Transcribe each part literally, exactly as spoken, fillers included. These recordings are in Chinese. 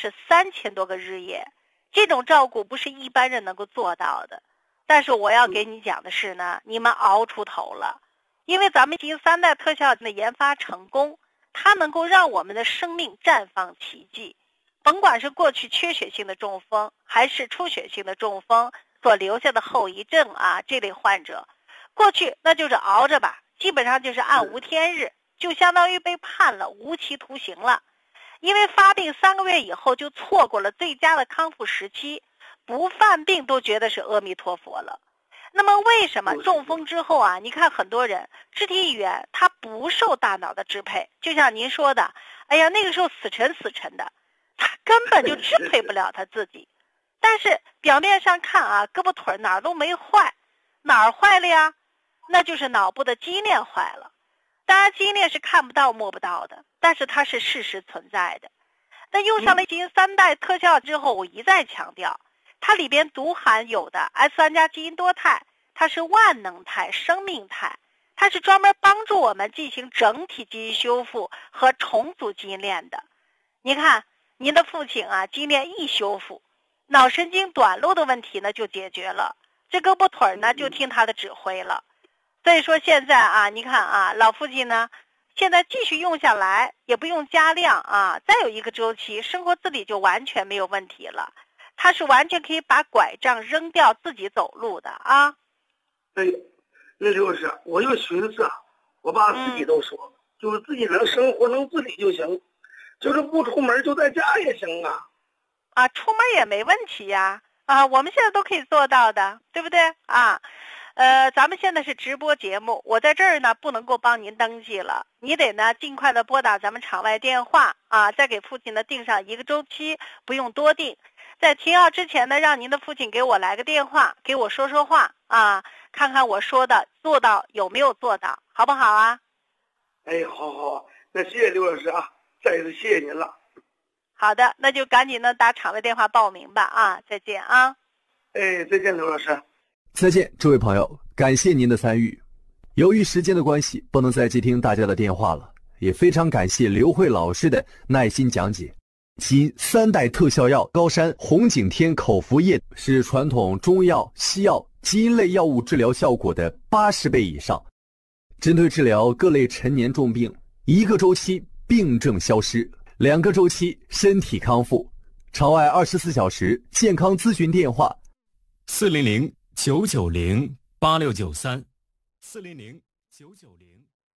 是三千多个日夜，这种照顾不是一般人能够做到的。但是我要给你讲的是呢，你们熬出头了，因为咱们基因三代特效的研发成功，它能够让我们的生命绽放奇迹。甭管是过去缺血性的中风，还是出血性的中风所留下的后遗症啊，这类患者，过去那就是熬着吧，基本上就是暗无天日，就相当于被判了无期徒刑了。因为发病三个月以后就错过了最佳的康复时期，不犯病都觉得是阿弥陀佛了。那么为什么中风之后啊，你看很多人肢体语言他不受大脑的支配，就像您说的，哎呀那个时候死沉死沉的，他根本就支配不了他自己。但是表面上看啊，胳膊腿哪儿都没坏，哪儿坏了呀？那就是脑部的基因链坏了。当然基因链是看不到摸不到的，但是它是事实存在的。那用上了基因三代特效之后，我一再强调，它里边独含有的 S 三 加基因多肽，它是万能肽、生命肽，它是专门帮助我们进行整体基因修复和重组基因链的。你看您的父亲啊，基因链一修复，脑神经短路的问题呢就解决了，这胳膊腿呢就听他的指挥了。所以说现在啊，你看啊，老父亲呢现在继续用下来，也不用加量啊，再有一个周期，生活自理就完全没有问题了。他是完全可以把拐杖扔掉，自己走路的啊。 对，那就是我就寻思啊，我爸自己都说，嗯、就是自己能生活能自理就行，就是不出门就在家也行啊。 啊，出门也没问题呀，啊，我们现在都可以做到的，对不对啊？呃，咱们现在是直播节目，我在这儿呢不能够帮您登记了，你得呢尽快的拨打咱们场外电话啊，再给父亲呢定上一个周期，不用多定。在停药之前呢，让您的父亲给我来个电话，给我说说话啊，看看我说的做到有没有做到，好不好啊？ 哎，好好，那谢谢刘老师啊，再一次谢谢您了。 好的，那就赶紧的打场外电话报名吧啊，再见啊。 哎，再见刘老师。 再见，这位朋友，感谢您的参与。由于时间的关系，不能再接听大家的电话了，也非常感谢刘慧老师的耐心讲解。基因三代特效药高山红景天口服液是传统中药、西药、基因类药物治疗效果的八十倍以上，针对治疗各类陈年重病，一个周期病症消失，两个周期身体康复。场外二十四小时健康咨询电话： 四零零九九零八六九三，四零零九九零。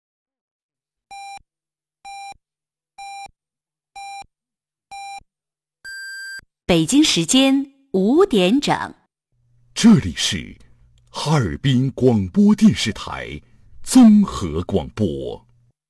北京时间五点整， 这里是哈尔滨广播电视台综合广播。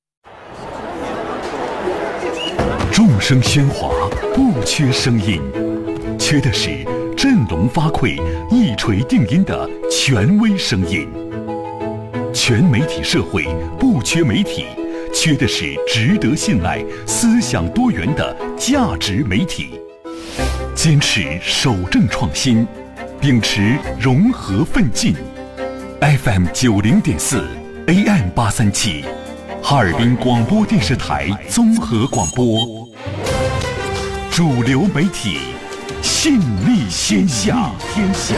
众声喧哗，不缺声音，缺的是振聋发聩、一锤定音的权威声音。全媒体社会不缺媒体，缺的是值得信赖、思想多元的价值媒体。坚持守正创新，秉持融合奋进。F M 九零点四 A M 八三七，哈尔滨广播电视台综合广播，主流媒体，信力天下。天下。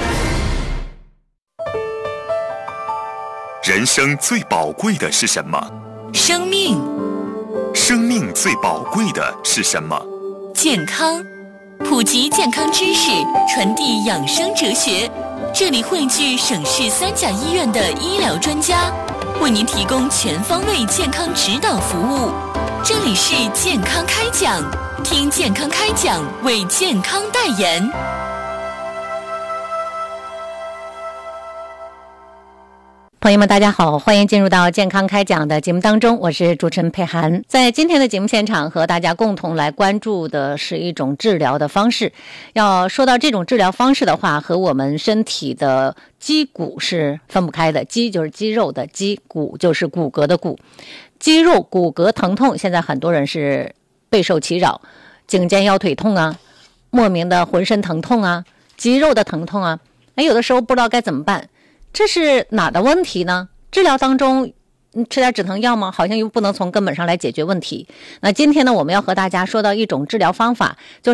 人生最宝贵的是什么？ 生命。 生命最宝贵的是什么？ 健康。普及健康知识，传递养生哲学。这里汇聚省市三甲医院的医疗专家，为您提供全方位健康指导服务。这里是健康开讲，听健康开讲，为健康代言。朋友们大家好，欢迎进入到健康开讲的节目当中，我是主持人佩涵。在今天的节目现场和大家共同来关注的是一种治疗的方式。要说到这种治疗方式的话，和我们身体的肌骨是分不开的。肌就是肌肉的肌，骨就是骨骼的骨。肌肉骨骼疼痛，现在很多人是备受其扰，颈肩腰腿痛啊，莫名的浑身疼痛啊，肌肉的疼痛啊，哎，有的时候不知道该怎么办。这是哪的问题呢？治疗当中吃点止疼药吗？好像又不能从根本上来解决问题。那今天呢，我们要和大家说到一种治疗方法，就